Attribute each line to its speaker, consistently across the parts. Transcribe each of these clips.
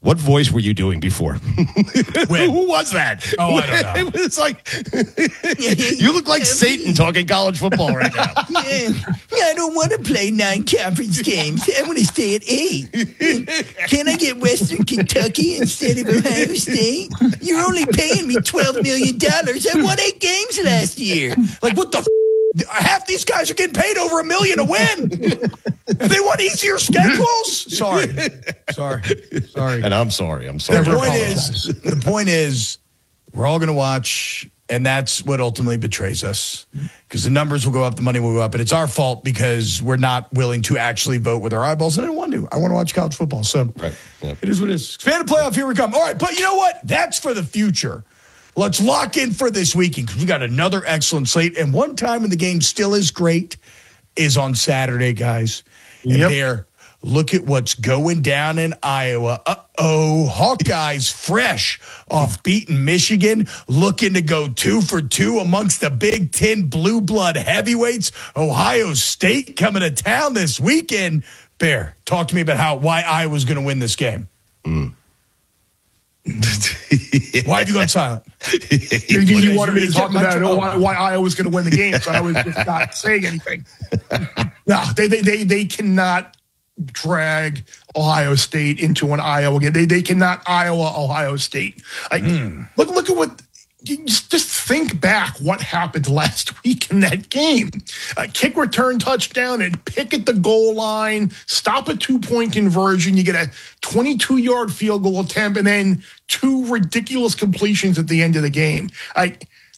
Speaker 1: What voice were you doing before? Who was that?
Speaker 2: Oh, I don't know.
Speaker 1: It was like, you look like Satan talking college football right now.
Speaker 3: I don't want to play 9 conference games. I want to stay at 8. Can I get Western Kentucky instead of Ohio State? You're only paying me $12 million. I won 8 games last year.
Speaker 2: Like, what the half these guys are getting paid over $1 million to win. They want easier schedules. Sorry.
Speaker 1: And I'm sorry.
Speaker 2: The point is, we're all going to watch, and that's what ultimately betrays us. Because the numbers will go up, the money will go up, and it's our fault because we're not willing to actually vote with our eyeballs. And I don't want to. I want to watch college football. So It is what it is. Expanded playoff, here we come. All right, but you know what? That's for the future. Let's lock in for this weekend because we got another excellent slate. And one time when the game still is great is on Saturday, guys. And there, look at what's going down in Iowa. Hawkeyes fresh off beating Michigan, looking to go 2 for 2 amongst the Big Ten blue blood heavyweights. Ohio State coming to town this weekend. Bear, talk to me about why Iowa's going to win this game. Why have you gone silent?
Speaker 4: You wanted me to talk about why Iowa's going to win the game, so I was just not saying anything. No, they cannot drag Ohio State into an Iowa game. They cannot Iowa Ohio State. Look at what. Just think back what happened last week in that game. A kick return touchdown and pick at the goal line, stop a 2-point conversion. You get a 22-yard field goal attempt and then 2 ridiculous completions at the end of the game. You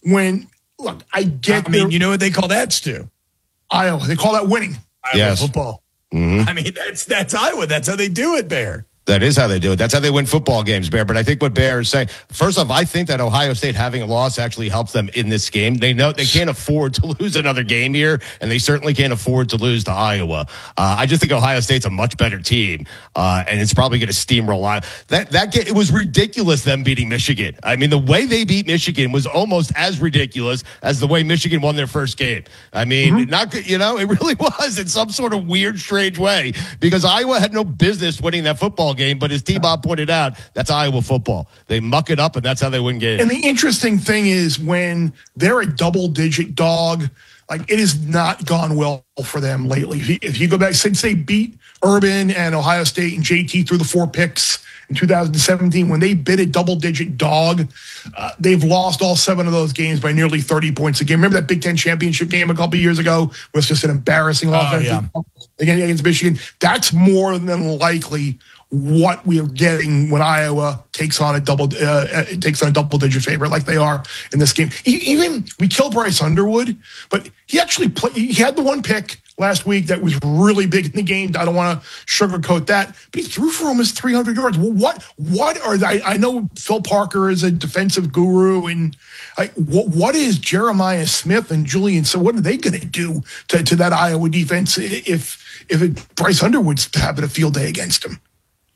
Speaker 2: know what they call that, Stu?
Speaker 4: Iowa. They call that winning.
Speaker 1: Iowa
Speaker 2: football.
Speaker 1: Mm-hmm.
Speaker 2: I mean, that's Iowa. That's how they do it, Bear.
Speaker 1: That is how they do it. That's how they win football games, Bear. But I think what Bear is saying, first off, I think that Ohio State having a loss actually helps them in this game. They know they can't afford to lose another game here, and they certainly can't afford to lose to Iowa. I just think Ohio State's a much better team, and it's probably going to steamroll Iowa. That game, it was ridiculous them beating Michigan. I mean, the way they beat Michigan was almost as ridiculous as the way Michigan won their first game. I mean, it really was in some sort of weird, strange way because Iowa had no business winning that football game, but as T-Bob pointed out, that's Iowa football. They muck it up, and that's how they win games.
Speaker 4: And the interesting thing is when they're a double-digit dog, it has not gone well for them lately. If you go back, since they beat Urban and Ohio State and JT through the 4 picks in 2017, when they bit a double-digit dog, they've lost all 7 of those games by nearly 30 points a game. Remember that Big Ten championship game a couple of years ago was just an embarrassing offense against Michigan? That's more than likely what we are getting when Iowa takes on a double-digit favorite like they are in this game. Even we killed Bryce Underwood, but he actually he had the 1 pick last week that was really big in the game. I don't want to sugarcoat that, but he threw for almost 300 yards. What are they? I know Phil Parker is a defensive guru, and what is Jeremiah Smith and Julian? So what are they going to do to that Iowa defense if Bryce Underwood's having a field day against him?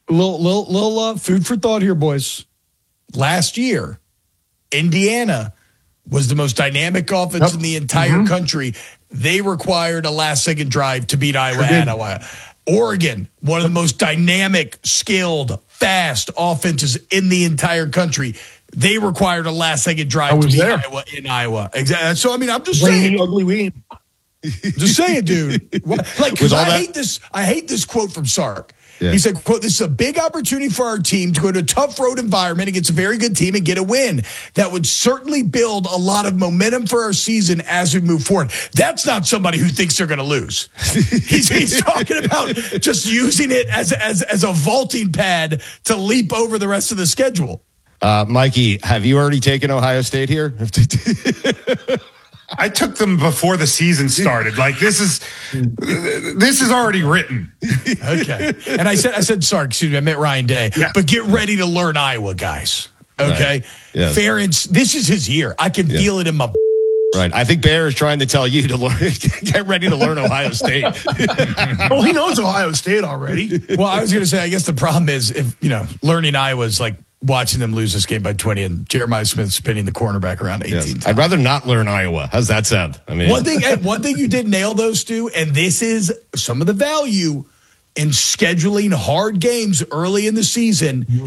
Speaker 2: Little food for thought here, boys. Last year, Indiana was the most dynamic offense in the entire country. They required a last-second drive to beat Iowa. Oregon, one of the most dynamic, skilled, fast offenses in the entire country. They required a last-second drive to beat Iowa in Iowa. Exactly. So, I mean, I'm just saying.
Speaker 4: Ugly win.
Speaker 2: Just saying, dude. Because I hate this quote from Sark. Yeah. He said, quote, "This is a big opportunity for our team to go to a tough road environment against a very good team and get a win. That would certainly build a lot of momentum for our season as we move forward." That's not somebody who thinks they're going to lose. He's talking about just using it as a vaulting pad to leap over the rest of the schedule.
Speaker 1: Mikey, have you already taken Ohio State here?
Speaker 5: I took them before the season started. This is already written.
Speaker 2: Okay. And I said, sorry, excuse me, I meant Ryan Day. Yeah. But get ready to learn Iowa, guys. Okay? Right. Yeah. Ferentz, this is his year. I can feel it in my
Speaker 1: Right. I think Bear is trying to tell you to learn, get ready to learn Ohio State.
Speaker 4: Well, he knows Ohio State already.
Speaker 2: Well, I was going to say, I guess the problem is learning Iowa is like watching them lose this game by 20 and Jeremiah Smith spinning the cornerback around 18 times.
Speaker 1: I'd rather not learn Iowa. How's that sound? I mean,
Speaker 2: one thing you did nail those two, and this is some of the value in scheduling hard games early in the season.